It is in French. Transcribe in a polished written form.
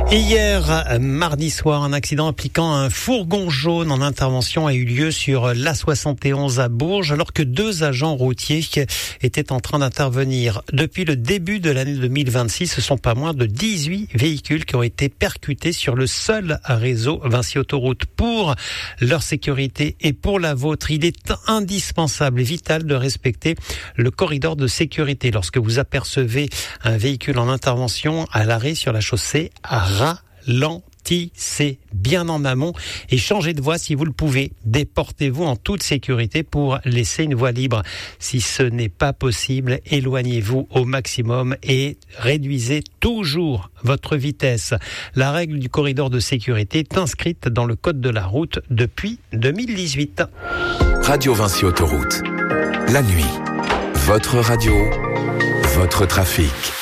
Et hier, mardi soir, un accident impliquant un fourgon jaune en intervention a eu lieu sur l'A71 à Bourges, alors que deux agents routiers étaient en train d'intervenir. Depuis le début de l'année 2026, ce sont pas moins de 18 véhicules qui ont été percutés sur le seul réseau Vinci Autoroute. Pour leur sécurité et pour la vôtre, il est indispensable et vital de respecter le corridor de sécurité. Lorsque vous apercevez un véhicule en intervention à l'arrêt sur la chaussée, ralentissez bien en amont et changez de voie si vous le pouvez. Déportez-vous en toute sécurité pour laisser une voie libre. Si ce n'est pas possible, éloignez-vous au maximum et réduisez toujours votre vitesse. La règle du corridor de sécurité est inscrite dans le code de la route depuis 2018. Radio Vinci Autoroute. La nuit, votre radio, votre trafic.